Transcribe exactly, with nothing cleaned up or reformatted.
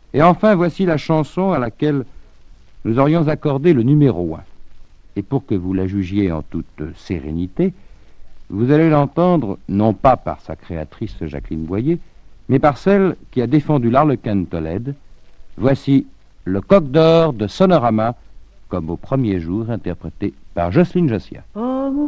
Et enfin, voici la chanson à laquelle nous aurions accordé le numéro un. Et pour que vous la jugiez en toute sérénité, vous allez l'entendre non pas par sa créatrice Jacqueline Boyer, mais par celle qui a défendu l'Arlequin de Tolède. Voici le Coq d'or de Sonorama, comme au premier jour, interprété par Jocelyne Josias. Oh,